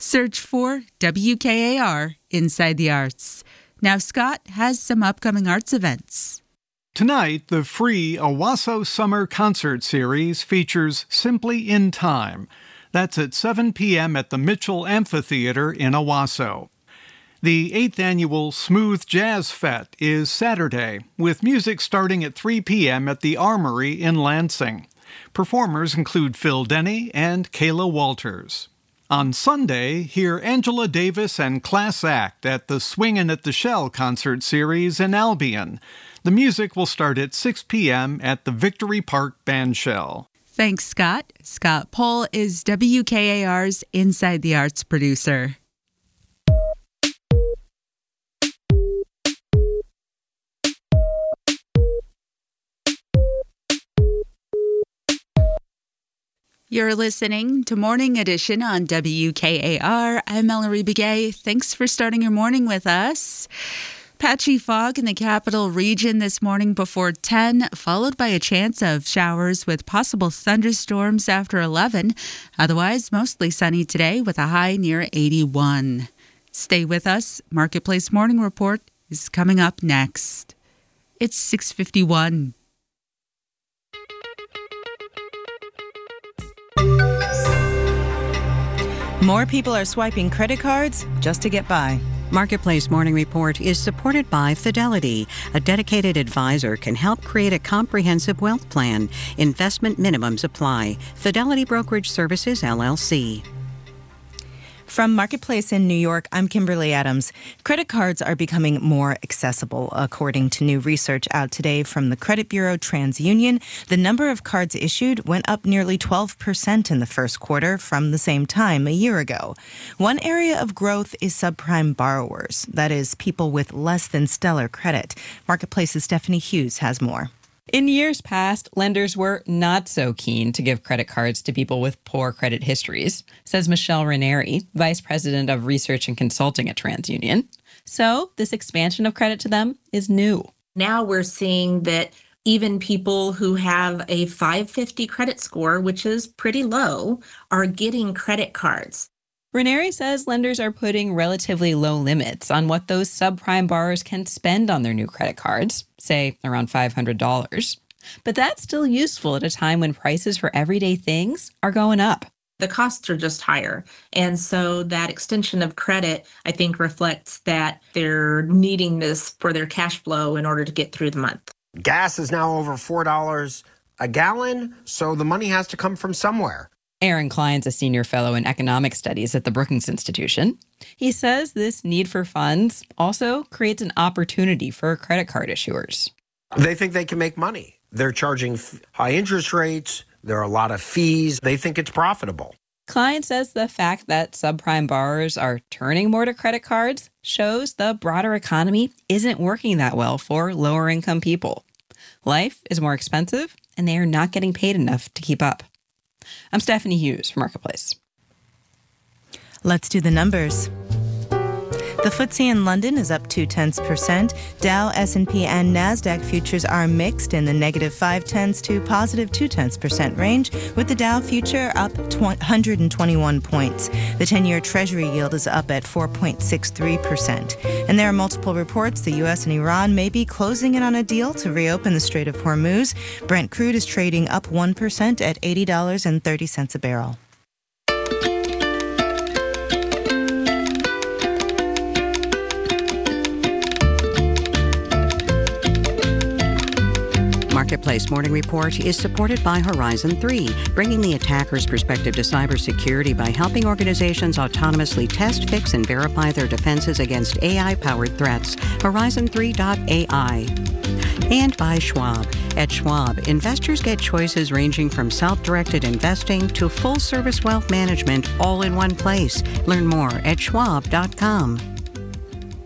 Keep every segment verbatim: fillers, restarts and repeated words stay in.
Search for W K A R Inside the Arts. Now Scott has some upcoming arts events. Tonight, the free Owasso Summer Concert Series features Simply in Time. That's at seven p.m. at the Mitchell Amphitheater in Owasso. The eighth annual Smooth Jazz Fete is Saturday, with music starting at three p.m. at the Armory in Lansing. Performers include Phil Denny and Kayla Walters. On Sunday, hear Angela Davis and Class Act at the Swingin' at the Shell concert series in Albion. The music will start at six p.m. at the Victory Park Band Shell. Thanks, Scott. Scott Pohl is W K A R's Inside the Arts producer. You're listening to Morning Edition on W K A R. I'm Ellery Begay. Thanks for starting your morning with us. Patchy fog in the capital region this morning before ten, followed by a chance of showers with possible thunderstorms after eleven. Otherwise, mostly sunny today with a high near eighty-one. Stay with us. Marketplace Morning Report is coming up next. It's six fifty-one. More people are swiping credit cards just to get by. Marketplace Morning Report is supported by Fidelity. A dedicated advisor can help create a comprehensive wealth plan. Investment minimums apply. Fidelity Brokerage Services, L L C. From Marketplace in New York, I'm Kimberly Adams. Credit cards are becoming more accessible. According to new research out today from the credit bureau TransUnion, the number of cards issued went up nearly twelve percent in the first quarter from the same time a year ago. One area of growth is subprime borrowers, that is, people with less than stellar credit. Marketplace's Stephanie Hughes has more. In years past, lenders were not so keen to give credit cards to people with poor credit histories, says Michelle Ranieri, Vice President of Research and Consulting at TransUnion. So this expansion of credit to them is new. Now we're seeing that even people who have a five fifty credit score, which is pretty low, are getting credit cards. Ranieri says lenders are putting relatively low limits on what those subprime borrowers can spend on their new credit cards, say around five hundred dollars. But that's still useful at a time when prices for everyday things are going up. The costs are just higher. And so that extension of credit, I think, reflects that they're needing this for their cash flow in order to get through the month. Gas is now over four dollars a gallon, so the money has to come from somewhere. Aaron Klein's a senior fellow in economic studies at the Brookings Institution. He says this need for funds also creates an opportunity for credit card issuers. They think they can make money. They're charging f- high interest rates. There are a lot of fees. They think it's profitable. Klein says the fact that subprime borrowers are turning more to credit cards shows the broader economy isn't working that well for lower income people. Life is more expensive, and they are not getting paid enough to keep up. I'm Stephanie Hughes from Marketplace. Let's do the numbers. The F T S E in London is up two tenths percent. Dow, S and P, and NASDAQ futures are mixed in the negative five tenths to positive two tenths percent range, with the Dow future up one hundred twenty-one points. The ten-year Treasury yield is up at four point six three percent. And there are multiple reports the U S and Iran may be closing in on a deal to reopen the Strait of Hormuz. Brent crude is trading up one percent at eighty dollars and thirty cents a barrel. Marketplace Morning Report is supported by Horizon three, bringing the attacker's perspective to cybersecurity by helping organizations autonomously test, fix, and verify their defenses against A I-powered threats. Horizon three dot A I. And by Schwab. At Schwab, investors get choices ranging from self-directed investing to full-service wealth management all in one place. Learn more at schwab dot com.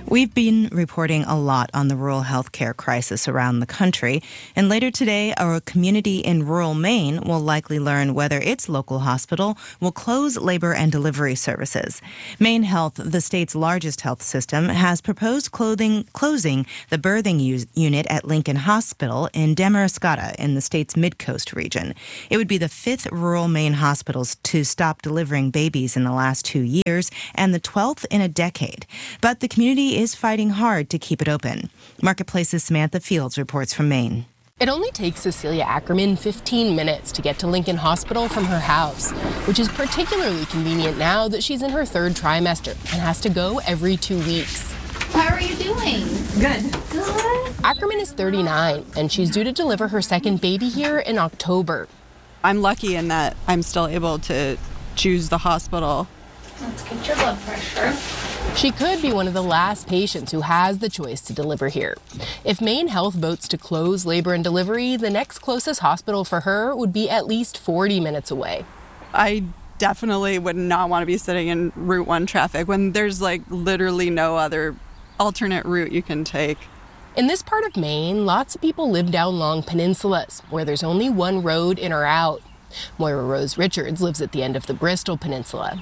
We've been reporting a lot on the rural health care crisis around the country, and later today, our community in rural Maine will likely learn whether its local hospital will close labor and delivery services. Maine Health, the state's largest health system, has proposed clothing, closing the birthing u- unit at Lincoln Hospital in Damariscotta in the state's Mid-Coast region. It would be the fifth rural Maine hospitals to stop delivering babies in the last two years and the twelfth in a decade. But the community is fighting hard to keep it open. Marketplace's Samantha Fields reports from Maine. It only takes Cecilia Ackerman fifteen minutes to get to Lincoln Hospital from her house, which is particularly convenient now that she's in her third trimester and has to go every two weeks. How are you doing? Good. Good. Ackerman is thirty-nine, and she's due to deliver her second baby here in October. I'm lucky in that I'm still able to choose the hospital. Let's get your blood pressure. She could be one of the last patients who has the choice to deliver here. If Maine Health votes to close labor and delivery, the next closest hospital for her would be at least forty minutes away. I definitely would not want to be sitting in Route one traffic when there's like literally no other alternate route you can take. In this part of Maine, lots of people live down long peninsulas where there's only one road in or out. Moira Rose Richards lives at the end of the Bristol Peninsula.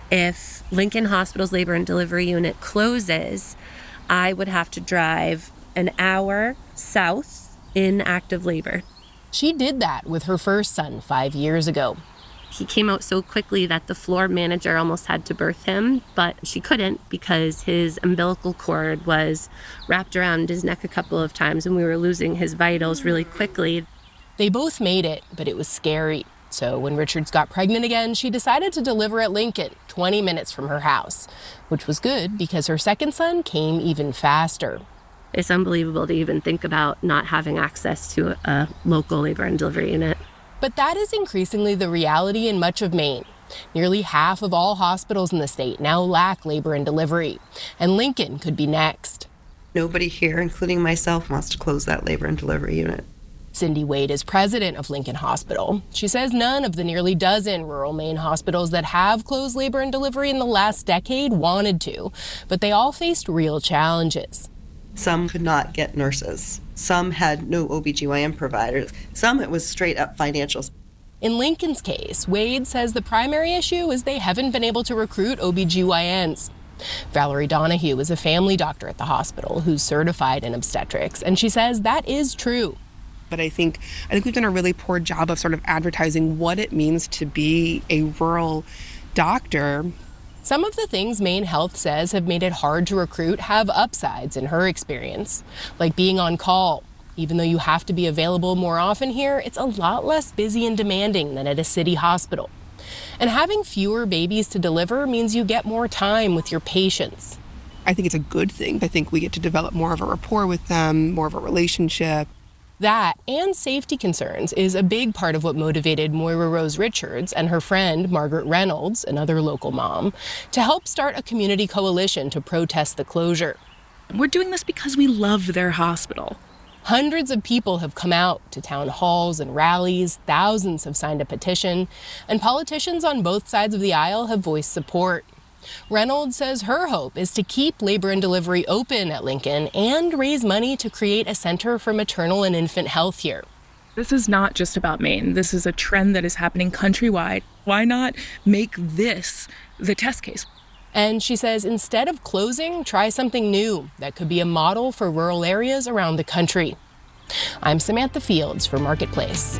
If Lincoln Hospital's labor and delivery unit closes, I would have to drive an hour south in active labor. She did that with her first son five years ago. He came out so quickly that the floor manager almost had to birth him, but she couldn't because his umbilical cord was wrapped around his neck a couple of times and we were losing his vitals really quickly. They both made it, but it was scary. So when Richards got pregnant again, she decided to deliver at Lincoln, twenty minutes from her house, which was good because her second son came even faster. It's unbelievable to even think about not having access to a local labor and delivery unit. But that is increasingly the reality in much of Maine. Nearly half of all hospitals in the state now lack labor and delivery, and Lincoln could be next. Nobody here, including myself, wants to close that labor and delivery unit. Cindy Wade is president of Lincoln Hospital. She says none of the nearly dozen rural Maine hospitals that have closed labor and delivery in the last decade wanted to, but they all faced real challenges. Some could not get nurses. Some had no O B G Y N providers. Some it was straight up financials. In Lincoln's case, Wade says the primary issue is they haven't been able to recruit O B G Y Ns. Valerie Donahue is a family doctor at the hospital who's certified in obstetrics, and she says that is true. But I think I think we've done a really poor job of sort of advertising what it means to be a rural doctor. Some of the things Maine Health says have made it hard to recruit have upsides in her experience, like being on call. Even though you have to be available more often here, it's a lot less busy and demanding than at a city hospital. And having fewer babies to deliver means you get more time with your patients. I think it's a good thing. I think we get to develop more of a rapport with them, more of a relationship. That and safety concerns is a big part of what motivated Moira Rose Richards and her friend Margaret Reynolds, another local mom, to help start a community coalition to protest the closure. We're doing this because we love their hospital. Hundreds of people have come out to town halls and rallies, thousands have signed a petition, and politicians on both sides of the aisle have voiced support. Reynolds says her hope is to keep labor and delivery open at Lincoln and raise money to create a center for maternal and infant health here. This is not just about Maine. This is a trend that is happening countrywide. Why not make this the test case? And she says instead of closing, try something new that could be a model for rural areas around the country. I'm Samantha Fields for Marketplace.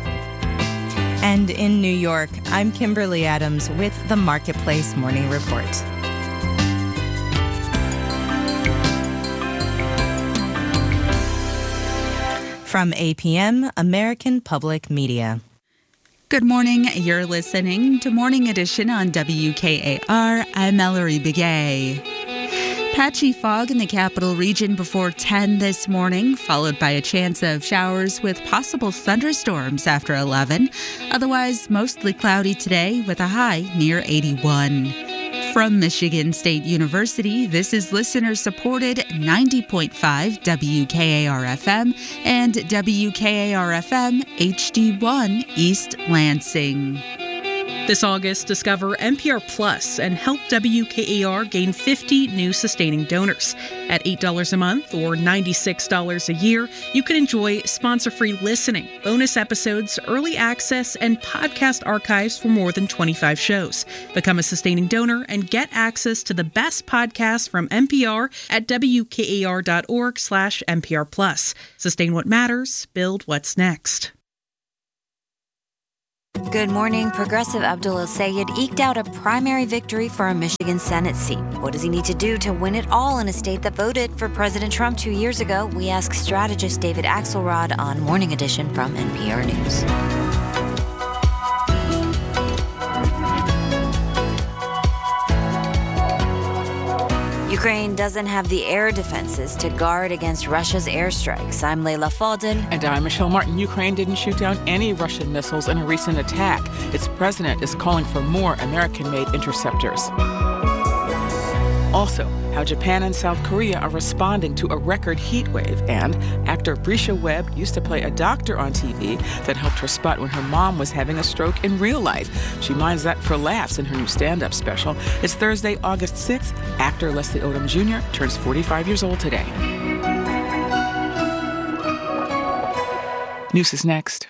And in New York, I'm Kimberly Adams with the Marketplace Morning Report. From A P M, American Public Media. Good morning. You're listening to Morning Edition on W K A R. I'm Ellery Begay. Patchy fog in the capital region before ten this morning, followed by a chance of showers with possible thunderstorms after eleven. Otherwise, mostly cloudy today with a high near eighty-one. From Michigan State University, this is listener-supported ninety point five W K A R F M and W K A R F M H D one East Lansing. This August, discover N P R Plus and help W K A R gain fifty new sustaining donors. At eight dollars a month or ninety-six dollars a year, you can enjoy sponsor-free listening, bonus episodes, early access, and podcast archives for more than twenty-five shows. Become a sustaining donor and get access to the best podcasts from N P R at W K A R dot org slash N P R Plus. Sustain what matters, build what's next. Good morning. Progressive Abdul El-Sayed eked out a primary victory for a Michigan Senate seat. What does he need to do to win it all in a state that voted for President Trump two years ago? We ask strategist David Axelrod on Morning Edition from N P R News. Ukraine doesn't have the air defenses to guard against Russia's airstrikes. I'm Leila Fadel. And I'm Michelle Martin. Ukraine didn't shoot down any Russian missiles in a recent attack. Its president is calling for more American-made interceptors. Also, how Japan and South Korea are responding to a record heat wave. And actor Brisha Webb used to play a doctor on T V that helped her spot when her mom was having a stroke in real life. She minds that for laughs in her new stand-up special. It's Thursday, August sixth. Actor Leslie Odom Junior turns forty-five years old today. News is next.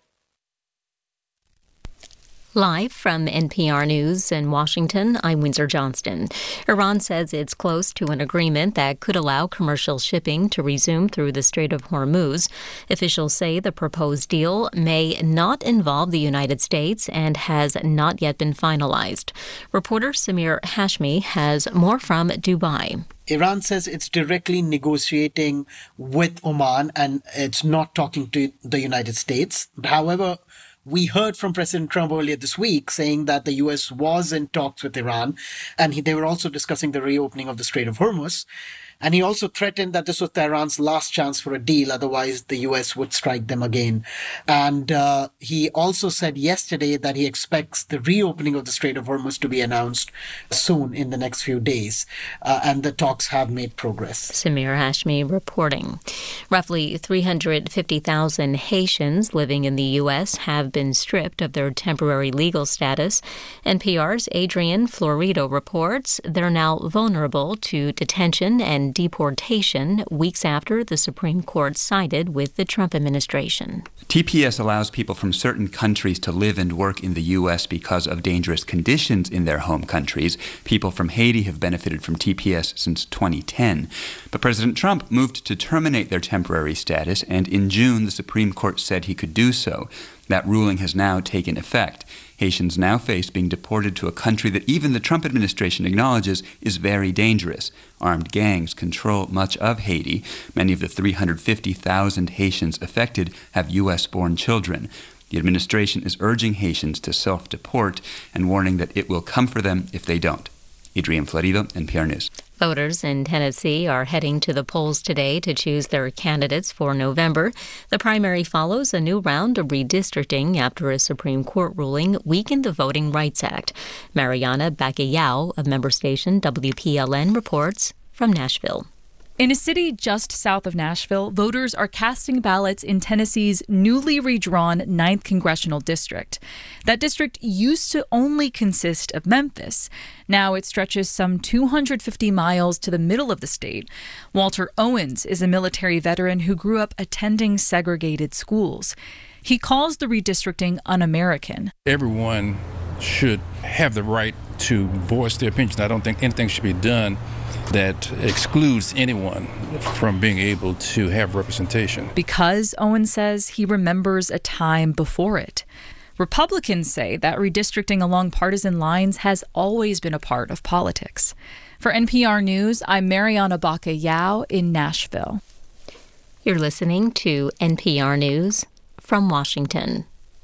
Live from N P R News in Washington, I'm Windsor Johnston. Iran says it's close to an agreement that could allow commercial shipping to resume through the Strait of Hormuz. Officials say the proposed deal may not involve the United States and has not yet been finalized. Reporter Samir Hashmi has more from Dubai. Iran says it's directly negotiating with Oman and it's not talking to the United States. However, we heard from President Trump earlier this week saying that the U S was in talks with Iran, and he, they were also discussing the reopening of the Strait of Hormuz. And he also threatened that this was Tehran's last chance for a deal, otherwise the U S would strike them again. And uh, he also said yesterday that he expects the reopening of the Strait of Hormuz to be announced soon in the next few days. Uh, and the talks have made progress. Samir Hashmi reporting. Roughly three hundred fifty thousand Haitians living in the U S have been stripped of their temporary legal status. N P R's Adrian Florido reports they're now vulnerable to detention and deportation weeks after the Supreme Court sided with the Trump administration. T P S allows people from certain countries to live and work in the U S because of dangerous conditions in their home countries. People from Haiti have benefited from T P S since twenty ten. But President Trump moved to terminate their temporary status, and in June the Supreme Court said he could do so. That ruling has now taken effect. Haitians now face being deported to a country that even the Trump administration acknowledges is very dangerous. Armed gangs control much of Haiti. Many of the three hundred fifty thousand Haitians affected have U S-born children. The administration is urging Haitians to self-deport and warning that it will come for them if they don't. Adrian Florido, N P R News. Voters in Tennessee are heading to the polls today to choose their candidates for November. The primary follows a new round of redistricting after a Supreme Court ruling weakened the Voting Rights Act. Mariana Bacallao of member station W P L N reports from Nashville. In a city just south of Nashville, voters are casting ballots in Tennessee's newly redrawn ninth Congressional District. That district used to only consist of Memphis. Now it stretches some two hundred fifty miles to the middle of the state. Walter Owens is a military veteran who grew up attending segregated schools. He calls the redistricting un-American. Everyone should have the right to voice their opinions. I don't think anything should be done that excludes anyone from being able to have representation. Because, Owen says, he remembers a time before it. Republicans say that redistricting along partisan lines has always been a part of politics. For N P R News, I'm Mariana Bacallao in Nashville. You're listening to N P R News from Washington.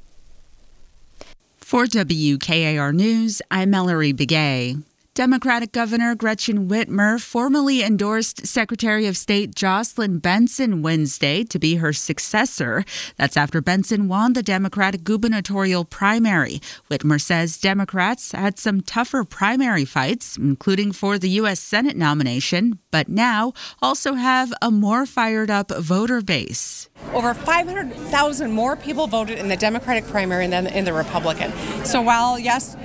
For W K A R News, I'm Mallory Begay. Democratic Governor Gretchen Whitmer formally endorsed Secretary of State Jocelyn Benson Wednesday to be her successor. That's after Benson won the Democratic gubernatorial primary. Whitmer says Democrats had some tougher primary fights, including for the U S Senate nomination, but now also have a more fired-up voter base. Over five hundred thousand more people voted in the Democratic primary than in the Republican. So while, yes,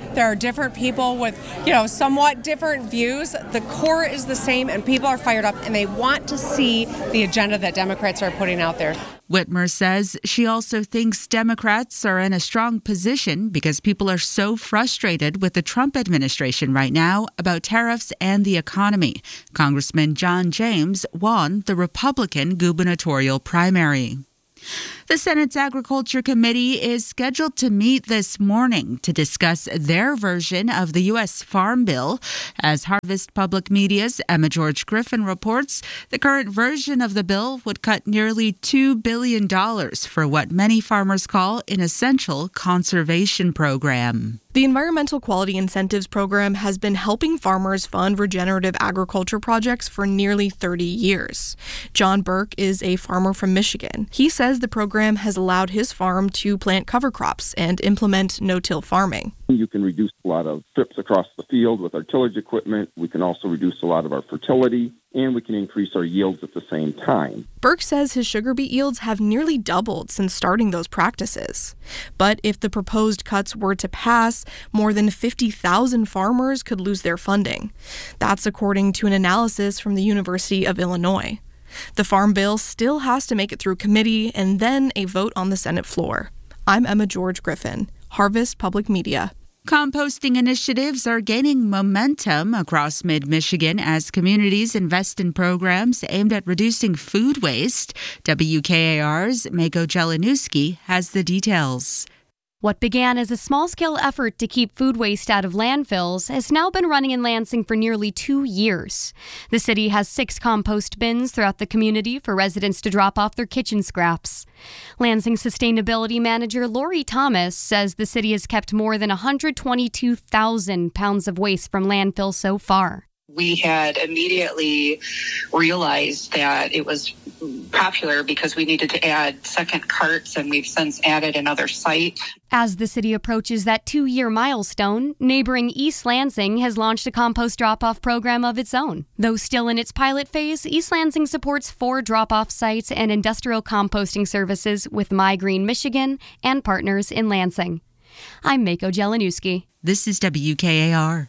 There are different people with, you know, somewhat different views. The core is the same, and people are fired up, and they want to see the agenda that Democrats are putting out there. Whitmer says she also thinks Democrats are in a strong position because people are so frustrated with the Trump administration right now about tariffs and the economy. Congressman John James won the Republican gubernatorial primary. The Senate's Agriculture Committee is scheduled to meet this morning to discuss their version of the U S Farm Bill. As Harvest Public Media's Emma George Griffin reports, the current version of the bill would cut nearly two billion dollars for what many farmers call an essential conservation program. The Environmental Quality Incentives Program has been helping farmers fund regenerative agriculture projects for nearly thirty years. John Burke is a farmer from Michigan. He says the program has allowed his farm to plant cover crops and implement no-till farming. You can reduce a lot of trips across the field with our tillage equipment. We can also reduce a lot of our fertility, and we can increase our yields at the same time. Burke says his sugar beet yields have nearly doubled since starting those practices. But if the proposed cuts were to pass, more than fifty thousand farmers could lose their funding. That's according to an analysis from the University of Illinois. The Farm Bill still has to make it through committee and then a vote on the Senate floor. I'm Emma George Griffin, Harvest Public Media. Composting initiatives are gaining momentum across mid-Michigan as communities invest in programs aimed at reducing food waste. W K A R's Mako Jelinuski has the details. What began as a small-scale effort to keep food waste out of landfills has now been running in Lansing for nearly two years. The city has six compost bins throughout the community for residents to drop off their kitchen scraps. Lansing Sustainability Manager Lori Thomas says the city has kept more than one hundred twenty-two thousand pounds of waste from landfill so far. We had immediately realized that it was popular because we needed to add second carts, and we've since added another site. As the city approaches that two-year milestone, neighboring East Lansing has launched a compost drop-off program of its own. Though still in its pilot phase, East Lansing supports four drop-off sites and industrial composting services with My Green Michigan and partners in Lansing. I'm Mako Jelinuski. This is W K A R.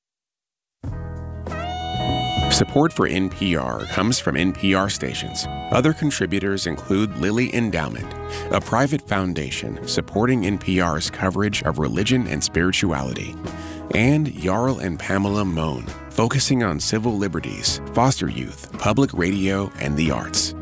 Support for N P R comes from N P R stations. Other contributors include Lilly Endowment, a private foundation supporting N P R's coverage of religion and spirituality, and Jarl and Pamela Mohn, focusing on civil liberties, foster youth, public radio, and the arts.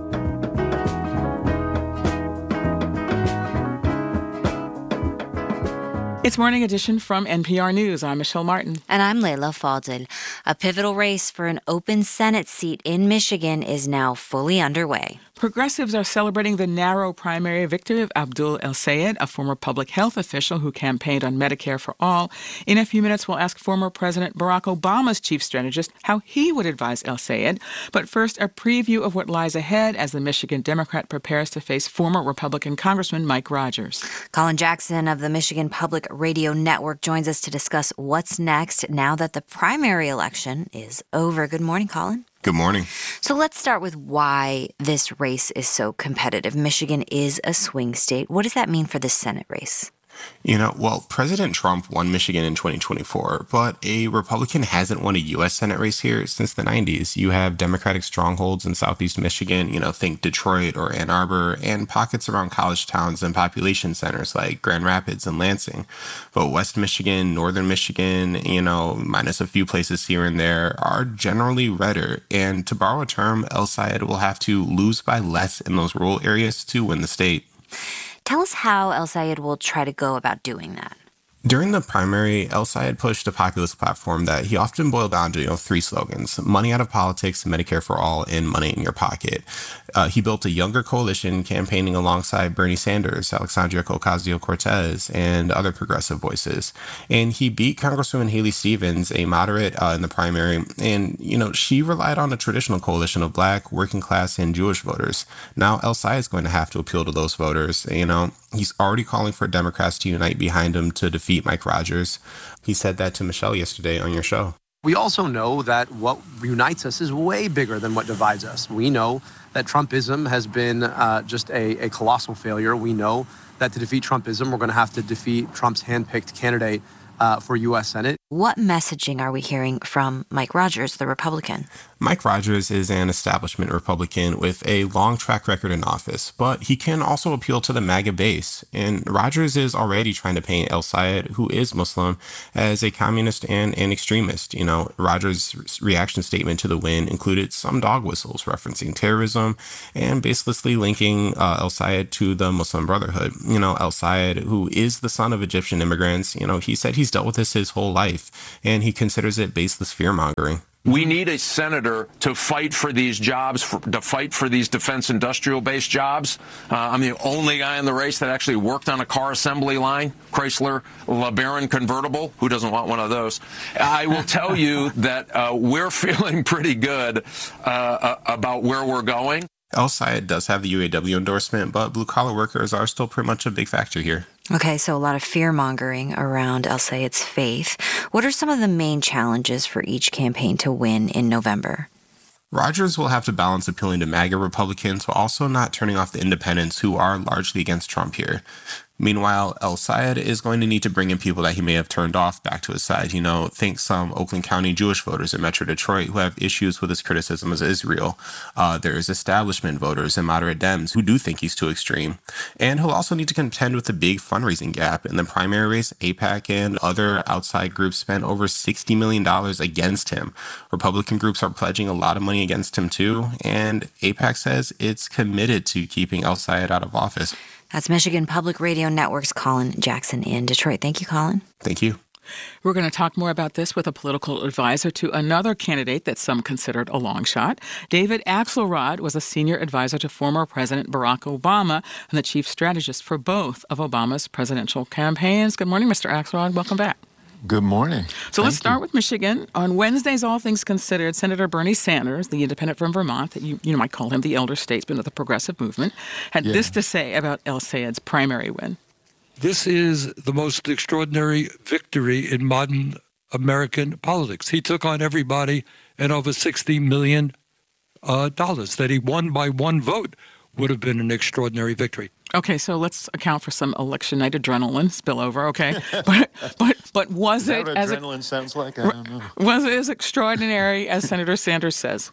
It's Morning Edition from N P R News. I'm Michelle Martin. And I'm Leila Fadel. A pivotal race for an open Senate seat in Michigan is now fully underway. Progressives are celebrating the narrow primary victory of Abdul El-Sayed, a former public health official who campaigned on Medicare for All. In a few minutes, we'll ask former President Barack Obama's chief strategist how he would advise El-Sayed. But first, a preview of what lies ahead as the Michigan Democrat prepares to face former Republican Congressman Mike Rogers. Colin Jackson of the Michigan Public Radio Network joins us to discuss what's next now that the primary election is over. Good morning, Colin. Good morning. So let's start with why this race is so competitive. Michigan is a swing state. What does that mean for the Senate race? You know, well, President Trump won Michigan in twenty twenty-four, but a Republican hasn't won a U S Senate race here since the nineties. You have Democratic strongholds in Southeast Michigan, you know, think Detroit or Ann Arbor, and pockets around college towns and population centers like Grand Rapids and Lansing. But West Michigan, Northern Michigan, you know, minus a few places here and there, are generally redder. And to borrow a term, El-Sayed will have to lose by less in those rural areas to win the state. Tell us how El-Sayed will try to go about doing that. During the primary, El-Sayed pushed a populist platform that he often boiled down to, you know, three slogans: money out of politics, Medicare for all, and money in your pocket. Uh, he built a younger coalition campaigning alongside Bernie Sanders, Alexandria Ocasio-Cortez, and other progressive voices. And he beat Congresswoman Haley Stevens, a moderate, uh, in the primary. And, you know, she relied on a traditional coalition of Black, working class, and Jewish voters. Now El-Sayed is going to have to appeal to those voters. You know, he's already calling for Democrats to unite behind him to defeat Mike Rogers. He said that to Michelle yesterday on your show. We also know that what unites us is way bigger than what divides us. We know that Trumpism has been uh, just a, a colossal failure. We know that to defeat Trumpism, we're going to have to defeat Trump's handpicked candidate, uh, for U S Senate. What messaging are we hearing from Mike Rogers, the Republican? Mike Rogers is an establishment Republican with a long track record in office, but he can also appeal to the MAGA base. And Rogers is already trying to paint El Sayed, who is Muslim, as a communist and an extremist. You know, Rogers' reaction statement to the win included some dog whistles referencing terrorism and baselessly linking uh, El Sayed to the Muslim Brotherhood. You know, El Sayed, who is the son of Egyptian immigrants, you know, he said he's dealt with this his whole life, and he considers it baseless fear-mongering. We need a senator to fight for these jobs, for, to fight for these defense industrial-based jobs. Uh, I'm the only guy in the race that actually worked on a car assembly line, Chrysler LeBaron convertible. Who doesn't want one of those? I will tell you that uh, we're feeling pretty good uh, about where we're going. El Sayed does have the U A W endorsement, but blue-collar workers are still pretty much a big factor here. Okay, so a lot of fear-mongering around El Sayed's faith. What are some of the main challenges for each campaign to win in November? Rogers will have to balance appealing to MAGA Republicans while also not turning off the independents who are largely against Trump here. Meanwhile, El Sayed is going to need to bring in people that he may have turned off back to his side. You know, think some Oakland County Jewish voters in Metro Detroit who have issues with his criticism of Israel. Uh, there's establishment voters and moderate Dems who do think he's too extreme. And he'll also need to contend with the big fundraising gap. In the primary race, AIPAC and other outside groups spent over sixty million dollars against him. Republican groups are pledging a lot of money against him too. And AIPAC says it's committed to keeping El Sayed out of office. That's Michigan Public Radio Network's Colin Jackson in Detroit. Thank you, Colin. Thank you. We're going to talk more about this with a political advisor to another candidate that some considered a long shot. David Axelrod was a senior advisor to former President Barack Obama and the chief strategist for both of Obama's presidential campaigns. Good morning, Mister Axelrod. Welcome back. Good morning. So Thank let's start you. with Michigan. On Wednesdays, all things considered, Senator Bernie Sanders, the independent from Vermont, that you, you might call him the elder statesman of the progressive movement, had Yeah. this to say about El Sayed's primary win. This is the most extraordinary victory in modern American politics. He took on everybody and over sixty million dollars. Uh, that he won by one vote would have been an extraordinary victory. Okay, so let's account for some election night adrenaline spillover, okay? but but but was Is that it what as adrenaline sounds like? I don't know. was it as extraordinary as Senator Sanders says?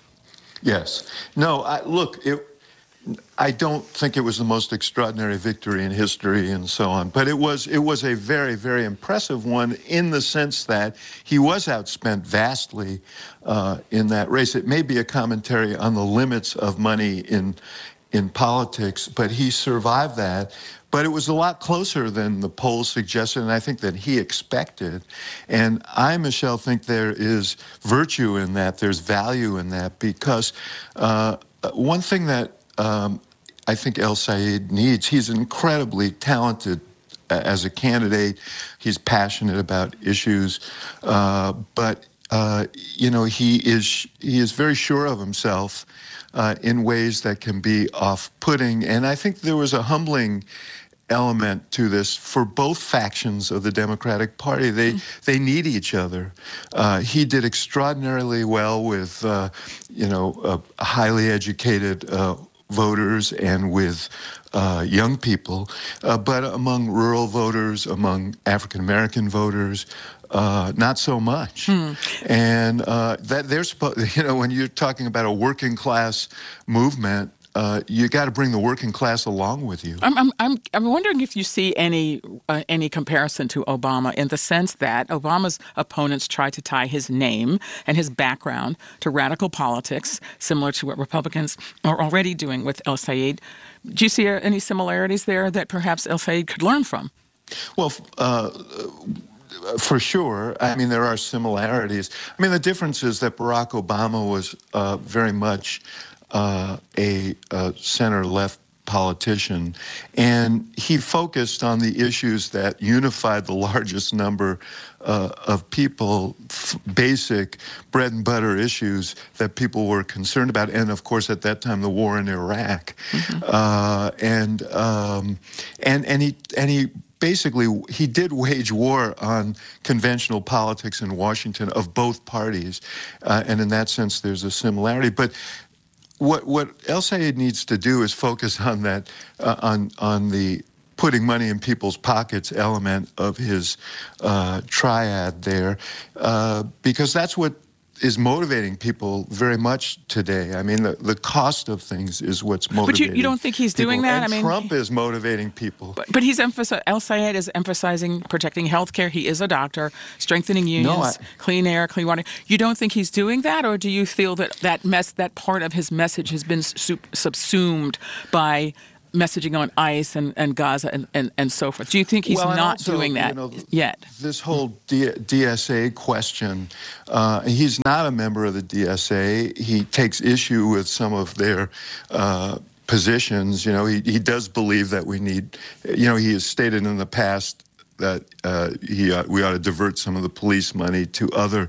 Yes. No, I, look, it, I don't think it was the most extraordinary victory in history and so on, but it was it was a very, very impressive one in the sense that he was outspent vastly uh, in that race. It may be a commentary on the limits of money in in politics, but he survived that. But it was a lot closer than the polls suggested, and I think that he expected. And I, Michelle, think there is virtue in that, there's value in that, because uh, one thing that um, I think El Sayed needs, he's incredibly talented as a candidate. He's passionate about issues, uh, but uh, you know, he is he is very sure of himself uh, in ways that can be off-putting. And I think there was a humbling element to this for both factions of the Democratic Party. They mm. they need each other. Uh, he did extraordinarily well with uh, you know uh, highly educated uh, voters and with uh, young people, uh, but among rural voters, among African American voters, uh, not so much. Hmm. And uh, that they're supposed, you know, when you're talking about a working class movement, uh, you got to bring the working class along with you. I'm I'm I'm, I'm wondering if you see any uh, any comparison to Obama in the sense that Obama's opponents tried to tie his name and his background to radical politics, similar to what Republicans are already doing with El Sayed. Do you see any similarities there that perhaps El Sayed could learn from? Well, uh, for sure. I mean, there are similarities. I mean, the difference is that Barack Obama was uh, very much uh, a, a center-left politician, and he focused on the issues that unified the largest number uh, of people, f- basic bread-and-butter issues that people were concerned about, and of course, at that time, the war in Iraq. Mm-hmm. Uh, and um, and and he and he. Basically, he did wage war on conventional politics in Washington of both parties, uh, and in that sense, there's a similarity. But what what El Sayed needs to do is focus on that, uh, on on the putting money in people's pockets element of his uh, triad there, uh, because that's what is motivating people very much today. I mean, the, the cost of things is what's motivating. But you, you don't think he's doing people. that? And I mean, Trump is motivating people. But, but he's emphasizing, El-Sayed is emphasizing protecting health care. He is a doctor, strengthening unions, No, I, clean air, clean water. You don't think he's doing that, or do you feel that that, mess, that part of his message has been sub- subsumed by messaging on ICE and, and Gaza and, and, and so forth? Do you think he's well, not also, doing that you know, yet? This whole D- DSA question, uh, he's not a member of the D S A. He takes issue with some of their uh, positions. You know, he, he does believe that we need, you know, he has stated in the past that uh, he uh, we ought to divert some of the police money to other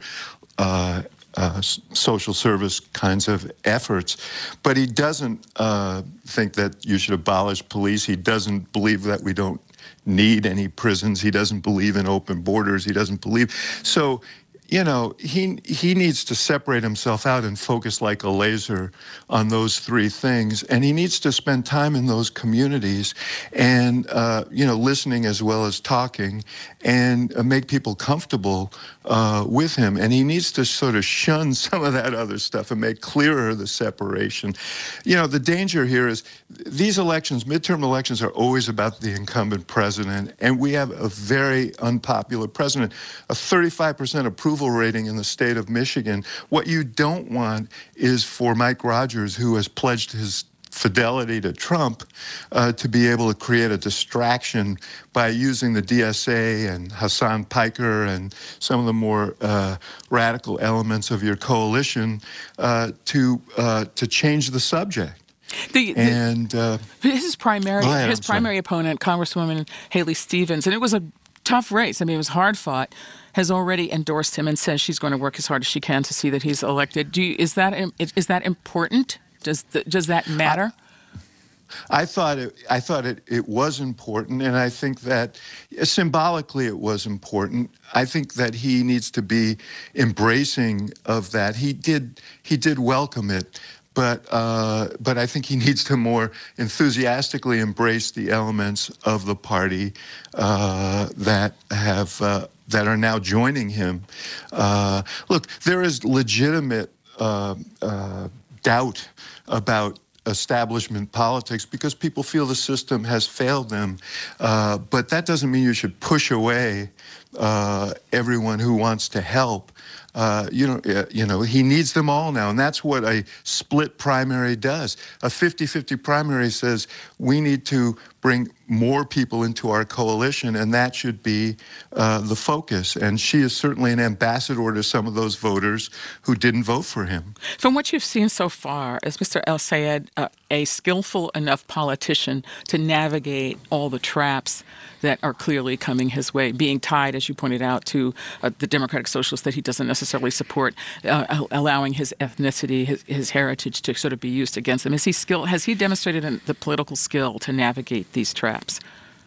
uh Uh, social service kinds of efforts. But he doesn't uh, think that you should abolish police. He doesn't believe that we don't need any prisons. He doesn't believe in open borders. He doesn't believe. So, you know, he he needs to separate himself out and focus like a laser on those three things. And he needs to spend time in those communities and, uh, you know, listening as well as talking, and uh, make people comfortable uh, with him. And he needs to sort of shun some of that other stuff and make clearer the separation. You know, the danger here is these elections, midterm elections, are always about the incumbent president. And we have a very unpopular president, a thirty-five percent approval rating in the state of Michigan. What you don't want is for Mike Rogers, who has pledged his fidelity to Trump, uh, to be able to create a distraction by using the D S A and Hassan Piker and some of the more uh, radical elements of your coalition uh, to uh, to change the subject. The, the, and uh, his primary ahead, his primary opponent, Congresswoman Haley Stevens, and it was a tough race. I mean, it was hard fought. Has already endorsed him and says she's going to work as hard as she can to see that he's elected. Do you, is that is that important? Does the, does that matter? I, I thought it. I thought it, it was important, and I think that symbolically it was important. I think that he needs to be embracing of that. He did. He did welcome it. But uh, but I think he needs to more enthusiastically embrace the elements of the party uh, that have uh, that are now joining him. Uh, look, there is legitimate uh, uh, doubt about establishment politics because people feel the system has failed them. Uh, but that doesn't mean you should push away uh, everyone who wants to help. Uh, you know, uh, you know, he needs them all now, and that's what a split primary does. A fifty-fifty primary says we need to bring more people into our coalition, and that should be uh, the focus. And she is certainly an ambassador to some of those voters who didn't vote for him. From what you've seen so far, is Mister El-Sayed uh, a skillful enough politician to navigate all the traps that are clearly coming his way, being tied, as you pointed out, to uh, the Democratic Socialists that he doesn't necessarily support, uh, allowing his ethnicity, his, his heritage to sort of be used against him? Is he skill? Has he demonstrated an, the political skill to navigate these traps?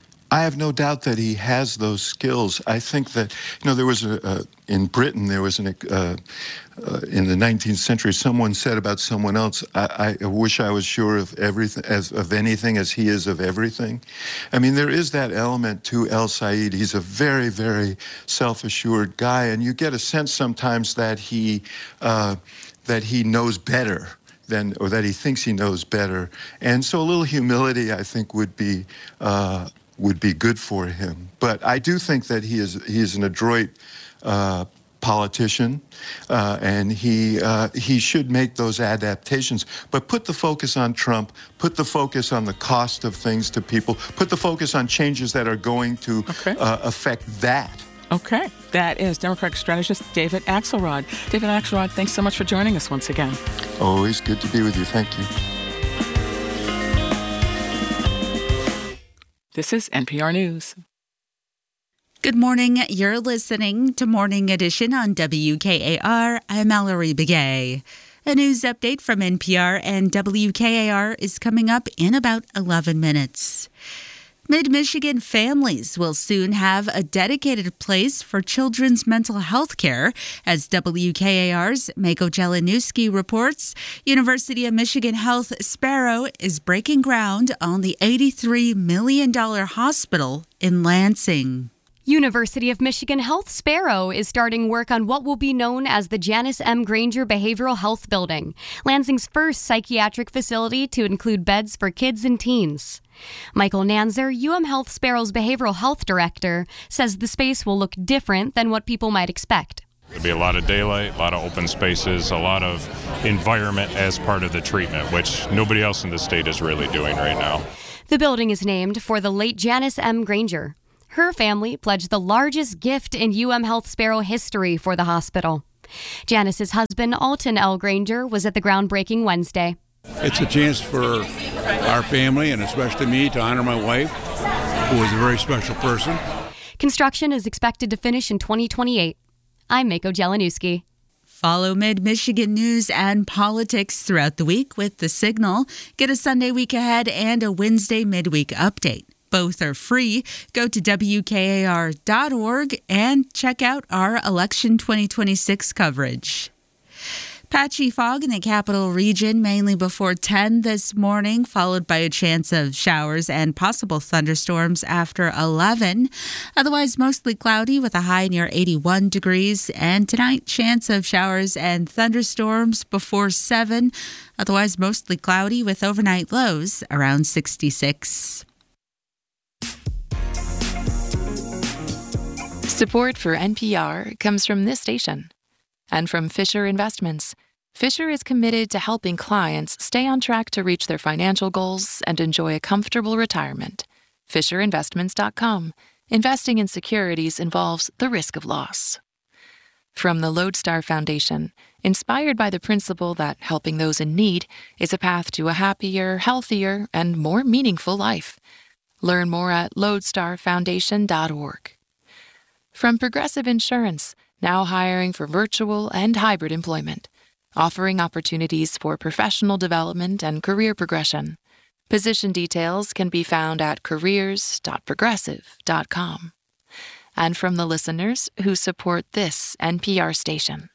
I have no doubt that he has those skills. I think that, you know, there was a, uh, in Britain, there was an, uh, uh, in the nineteenth century, someone said about someone else, I, I wish I was sure of everything, as of anything as he is of everything. I mean, there is that element to El-Sayed. He's a very, very self-assured guy, and you get a sense sometimes that he, uh, that he knows better. Than, or that he thinks he knows better. And so a little humility, I think, would be uh, would be good for him. But I do think that he is he is an adroit uh, politician, uh, and he uh, he should make those adaptations. But put the focus on Trump, put the focus on the cost of things to people, put the focus on changes that are going to okay. uh, affect that. Okay. That is Democratic strategist David Axelrod. David Axelrod, thanks so much for joining us once again. Always good to be with you. Thank you. This is N P R News. Good morning. You're listening to Morning Edition on W K A R. I'm Mallory Begay. A news update from N P R and W K A R is coming up in about eleven minutes. Mid-Michigan families will soon have a dedicated place for children's mental health care. As W K A R's Mako Jelinuski reports, University of Michigan Health Sparrow is breaking ground on the eighty-three million dollars hospital in Lansing. University of Michigan Health Sparrow is starting work on what will be known as the Janice M. Granger Behavioral Health Building, Lansing's first psychiatric facility to include beds for kids and teens. Michael Nanzer, U M Health Sparrow's behavioral health director, says the space will look different than what people might expect. There'll be a lot of daylight, a lot of open spaces, a lot of environment as part of the treatment, which nobody else in the state is really doing right now. The building is named for the late Janice M. Granger. Her family pledged the largest gift in U M Health Sparrow history for the hospital. Janice's husband, Alton L. Granger, was at the groundbreaking Wednesday. It's a chance for our family, and especially me, to honor my wife, who is a very special person. Construction is expected to finish in twenty twenty-eight. I'm Mako Jelinuski. Follow Mid-Michigan news and politics throughout the week with The Signal. Get a Sunday week ahead and a Wednesday midweek update. Both are free. Go to W K A R dot org and check out our election twenty twenty-six coverage. Patchy fog in the capital region, mainly before ten this morning, followed by a chance of showers and possible thunderstorms after eleven. Otherwise, mostly cloudy with a high near eighty-one degrees. And tonight, chance of showers and thunderstorms before seven. Otherwise, mostly cloudy with overnight lows around sixty-six. Support for N P R comes from this station and from Fisher Investments. Fisher is committed to helping clients stay on track to reach their financial goals and enjoy a comfortable retirement. Fisher Investments dot com. Investing in securities involves the risk of loss. From the Lodestar Foundation, inspired by the principle that helping those in need is a path to a happier, healthier, and more meaningful life. Learn more at lodestar foundation dot org. From Progressive Insurance, now hiring for virtual and hybrid employment, offering opportunities for professional development and career progression. Position details can be found at careers dot progressive dot com. And from the listeners who support this N P R station.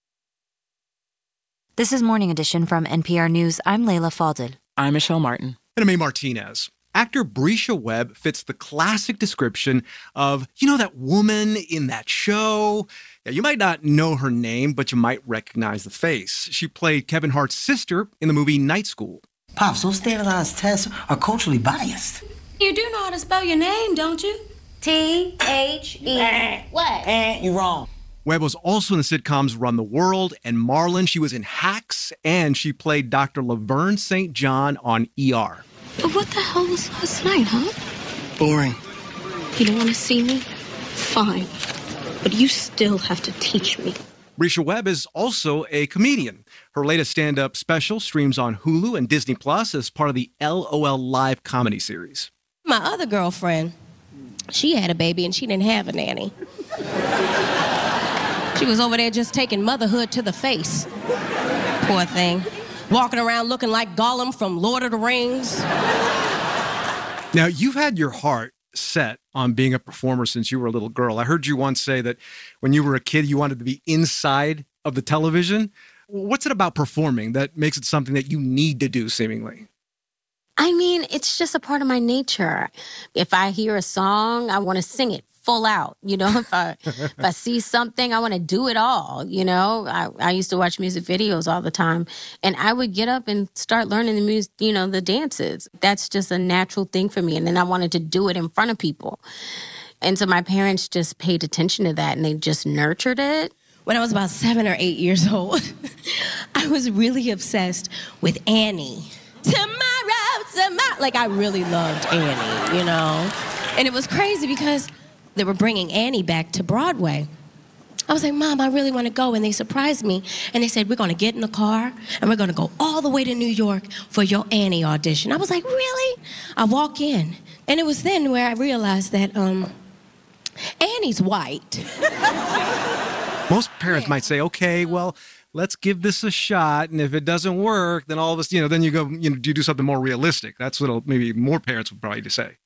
This is Morning Edition from N P R News. I'm Layla Fadel. I'm Michelle Martin. And I'm A. Martinez. Actor Brisha Webb fits the classic description of, you know, that woman in that show. Yeah, you might not know her name, but you might recognize the face. She played Kevin Hart's sister in the movie Night School. Pops, those standardized tests are culturally biased. You do know how to spell your name, don't you? T H E. What? Eh, you wrong. Webb was also in the sitcoms Run the World and Marlon. She was in Hacks, and she played Doctor Laverne Saint John on E R. But what the hell was last night, huh? Boring. You don't want to see me? Fine. But you still have to teach me. Brisha Webb is also a comedian. Her latest stand-up special streams on Hulu and Disney Plus as part of the L O L Live comedy series. My other girlfriend, she had a baby and she didn't have a nanny. She was over there just taking motherhood to the face. Poor thing. Walking around looking like Gollum from Lord of the Rings. Now, you've had your heart set on being a performer since you were a little girl. I heard you once say that when you were a kid, you wanted to be inside of the television. What's it about performing that makes it something that you need to do, seemingly? I mean, it's just a part of my nature. If I hear a song, I want to sing it full out. You know, if I if I see something, I want to do it all. You know, I, I used to watch music videos all the time, and I would get up and start learning the music, you know, the dances. That's just a natural thing for me. And then I wanted to do it in front of people. And so my parents just paid attention to that, and they just nurtured it. When I was about seven or eight years old, I was really obsessed with Annie. Tomorrow, tomorrow. Like, I really loved Annie, you know? And it was crazy because they were bringing Annie back to Broadway. I was like, Mom, I really want to go. And they surprised me. And they said, we're going to get in the car and we're going to go all the way to New York for your Annie audition. I was like, really? I walk in. And it was then where I realized that um, Annie's white. Most parents yeah. might say, okay, well, let's give this a shot. And if it doesn't work, then all of us, you know, then you go, you know, you do something more realistic. That's what maybe more parents would probably say.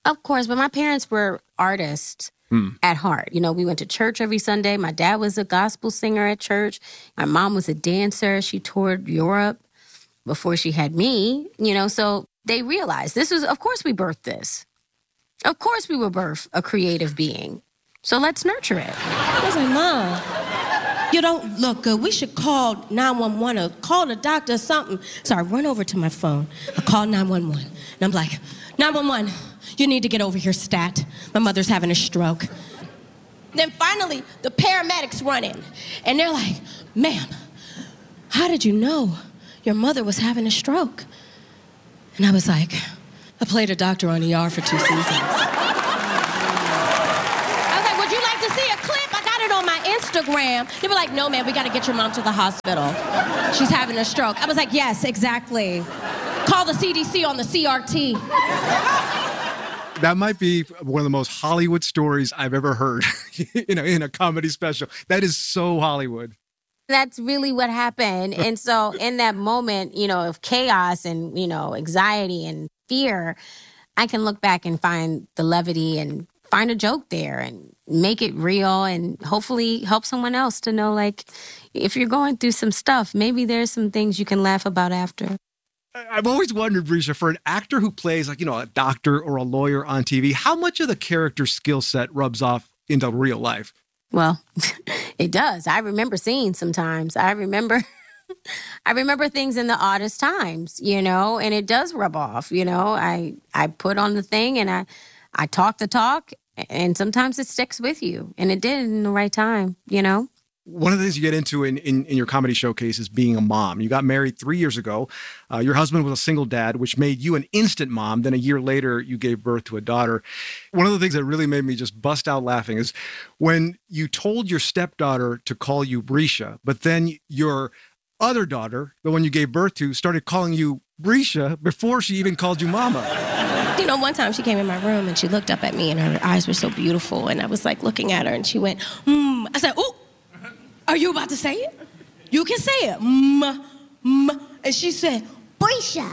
Of course, but my parents were artists hmm. at heart. You know, we went to church every Sunday. My dad was a gospel singer at church. My mom was a dancer. She toured Europe before she had me, you know, so they realized this was, of course we birthed this. Of course we will birth a creative being. So let's nurture it. I was like, Mom, you don't look good. We should call nine one one or call the doctor or something. So I run over to my phone. I call nine one one. And I'm like, nine one one, you need to get over here, stat. My mother's having a stroke. Then finally, the paramedics run in. And they're like, ma'am, how did you know your mother was having a stroke? And I was like, I played a doctor on E R for two seasons. On my Instagram, they were like, no, man, we got to get your mom to the hospital. She's having a stroke. I was like, yes, exactly. Call the C D C on the C R T. That might be one of the most Hollywood stories I've ever heard, you know, in a comedy special. That is so Hollywood. That's really what happened. And so in that moment, you know, of chaos and, you know, anxiety and fear, I can look back and find the levity and find a joke there and make it real and hopefully help someone else to know, like, if you're going through some stuff, maybe there's some things you can laugh about after. I've always wondered, Brescia, for an actor who plays, like, you know, a doctor or a lawyer on T V, how much of the character skill set rubs off into real life? Well, it does. I remember scenes sometimes. I remember... I remember things in the oddest times, you know, and it does rub off, you know. I, I put on the thing and I, I talk the talk, and sometimes it sticks with you. And it did in the right time, you know. One of the things you get into in, in, in your comedy showcase is being a mom. You got married three years ago. Uh, your husband was a single dad, which made you an instant mom. Then a year later, you gave birth to a daughter. One of the things that really made me just bust out laughing is when you told your stepdaughter to call you Brescia, but then your other daughter, the one you gave birth to, started calling you Brescia before she even called you mama. You know, one time she came in my room and she looked up at me and her eyes were so beautiful. And I was like looking at her and she went, mm. I said, ooh, are you about to say it? You can say it. Mm, mm. And she said, Brescia.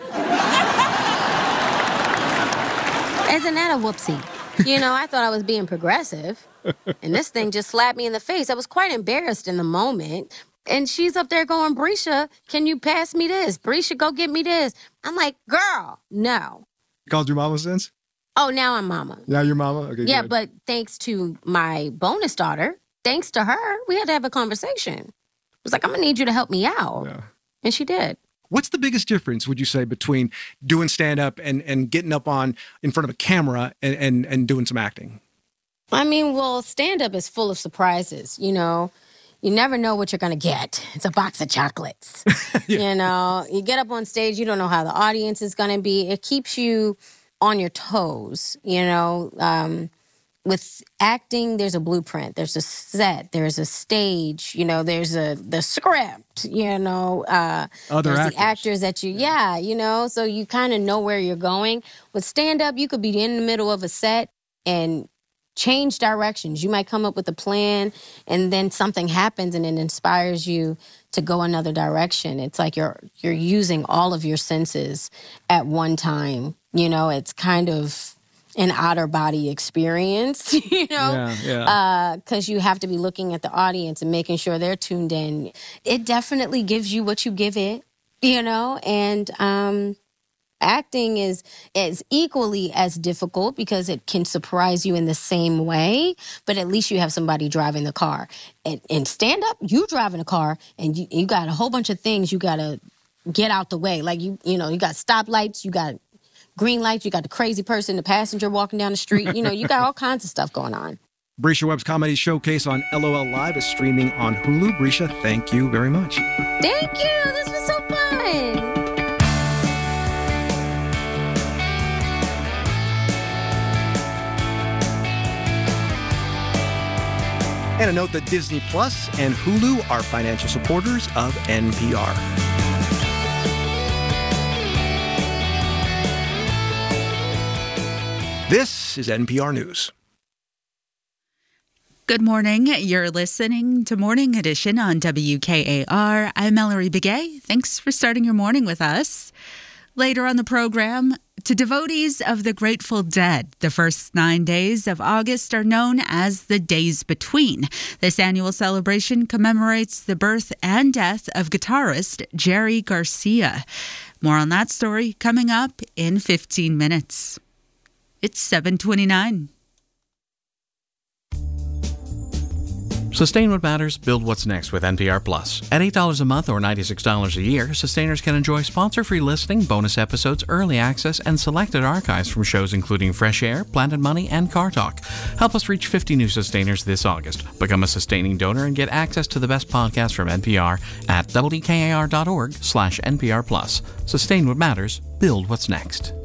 Isn't that a whoopsie? You know, I thought I was being progressive. And this thing just slapped me in the face. I was quite embarrassed in the moment. And she's up there going, Brescia, can you pass me this? Brescia, go get me this. I'm like, girl, no. Called your mama since? Oh, now I'm mama. Now you're mama? Okay. Yeah, good. But thanks to my bonus daughter, thanks to her, we had to have a conversation. It was like, I'm going to need you to help me out. Yeah. And she did. What's the biggest difference, would you say, between doing stand-up and, and getting up on in front of a camera and, and, and doing some acting? I mean, well, stand-up is full of surprises, you know. You never know what you're going to get. It's a box of chocolates. Yeah. You know, you get up on stage, you don't know how the audience is going to be. It keeps you on your toes, you know. Um, with acting, there's a blueprint. There's a set. There's a stage. You know, there's a the script, you know. Uh, Other there's actors. the actors that you, yeah, you know. So you kind of know where you're going. With stand-up, you could be in the middle of a set and change directions. You might come up with a plan and then something happens and it inspires you to go another direction. It's like you're you're using all of your senses at one time. You know, it's kind of an outer body experience, you know, yeah, yeah. because uh, you have to be looking at the audience and making sure they're tuned in. It definitely gives you what you give it, you know, and um acting is is equally as difficult because it can surprise you in the same way, but at least you have somebody driving the car. And, and stand up, you driving a car, and you, you got a whole bunch of things you got to get out the way. Like, you you know, you got stoplights, you got green lights, you got the crazy person, the passenger walking down the street. You know, you got all kinds of stuff going on. Brescia Webb's Comedy Showcase on L O L Live is streaming on Hulu. Brescia, thank you very much. Thank you. This was so fun. And a note that Disney Plus and Hulu are financial supporters of N P R. This is N P R News. Good morning. You're listening to Morning Edition on W K A R. I'm Mallory Begay. Thanks for starting your morning with us. Later on the program, To devotees of the Grateful Dead, the first nine days of August are known as the Days Between. This annual celebration commemorates the birth and death of guitarist Jerry Garcia. More on that story coming up in fifteen minutes. It's seven twenty-nine. Sustain What Matters, Build What's Next with N P R Plus. At eight dollars a month or ninety-six dollars a year, Sustainers can enjoy sponsor-free listening, bonus episodes, early access, and selected archives from shows including Fresh Air, Planet Money, and Car Talk. Help us reach fifty new Sustainers this August. Become a sustaining donor and get access to the best podcast from N P R at W K A R dot org slash N P R Plus. Sustain What Matters, Build What's Next.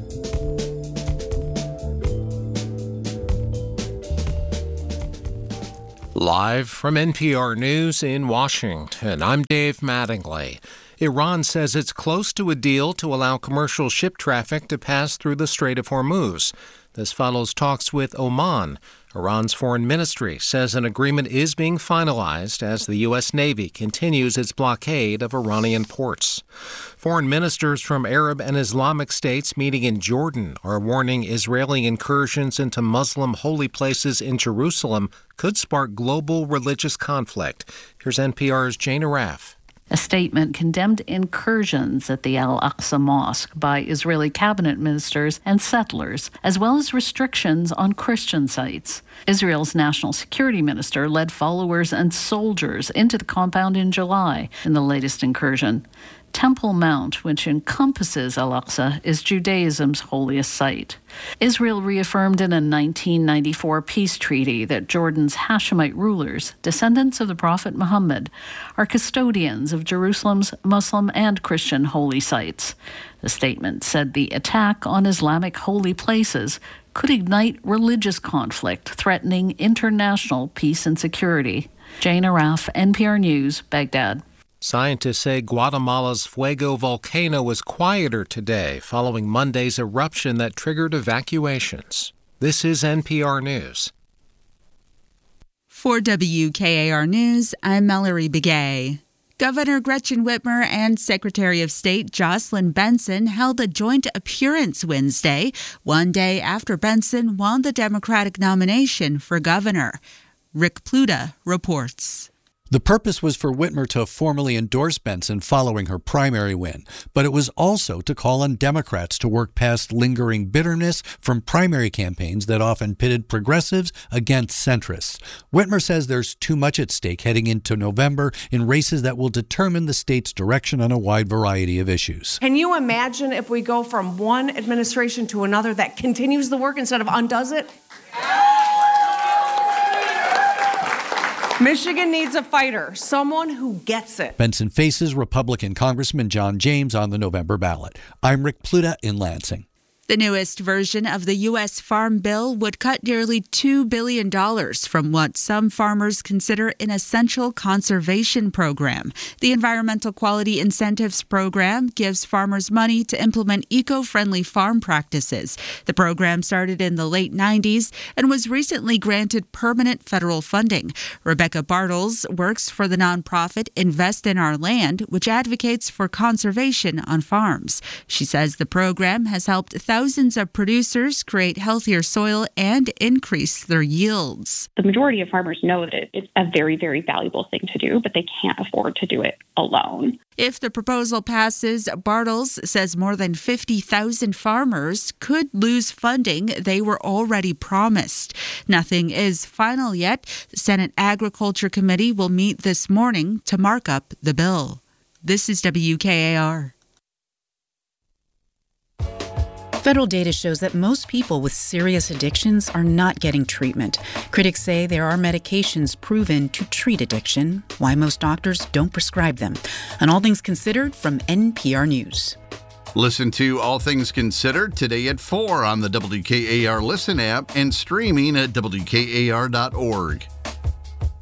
Live from N P R News in Washington, I'm Dave Mattingly. Iran says it's close to a deal to allow commercial ship traffic to pass through the Strait of Hormuz. This follows talks with Oman. Iran's foreign ministry says an agreement is being finalized as the U S. Navy continues its blockade of Iranian ports. Foreign ministers from Arab and Islamic states meeting in Jordan are warning Israeli incursions into Muslim holy places in Jerusalem could spark global religious conflict. Here's N P R's Jane Araf. A statement condemned incursions at the Al-Aqsa Mosque by Israeli cabinet ministers and settlers, as well as restrictions on Christian sites. Israel's national security minister led followers and soldiers into the compound in July in the latest incursion. Temple Mount, which encompasses Al-Aqsa, is Judaism's holiest site. Israel reaffirmed in a nineteen ninety-four peace treaty that Jordan's Hashemite rulers, descendants of the Prophet Muhammad, are custodians of Jerusalem's Muslim and Christian holy sites. The statement said the attack on Islamic holy places could ignite religious conflict, threatening international peace and security. Jane Araf, N P R News, Baghdad. Scientists say Guatemala's Fuego volcano was quieter today following Monday's eruption that triggered evacuations. This is N P R News. For W K A R News, I'm Mallory Begay. Governor Gretchen Whitmer and Secretary of State Jocelyn Benson held a joint appearance Wednesday, one day after Benson won the Democratic nomination for governor. Rick Pluta reports. The purpose was for Whitmer to formally endorse Benson following her primary win, but it was also to call on Democrats to work past lingering bitterness from primary campaigns that often pitted progressives against centrists. Whitmer says there's too much at stake heading into November in races that will determine the state's direction on a wide variety of issues. Can you imagine if we go from one administration to another that continues the work instead of undoes it? Michigan needs a fighter, someone who gets it. Benson faces Republican Congressman John James on the November ballot. I'm Rick Pluta in Lansing. The newest version of the U S Farm Bill would cut nearly two billion dollars from what some farmers consider an essential conservation program. The Environmental Quality Incentives Program gives farmers money to implement eco-friendly farm practices. The program started in the late nineties and was recently granted permanent federal funding. Rebecca Bartles works for the nonprofit Invest in Our Land, which advocates for conservation on farms. She says the program has helped thousands Thousands of producers create healthier soil and increase their yields. The majority of farmers know that it's a very, very valuable thing to do, but they can't afford to do it alone. If the proposal passes, Bartles says more than fifty thousand farmers could lose funding they were already promised. Nothing is final yet. The Senate Agriculture Committee will meet this morning to mark up the bill. This is W K A R. Federal data shows that most people with serious addictions are not getting treatment. Critics say there are medications proven to treat addiction, why most doctors don't prescribe them. On All Things Considered from N P R News. Listen to All Things Considered today at four on the W K A R Listen app and streaming at W K A R dot org.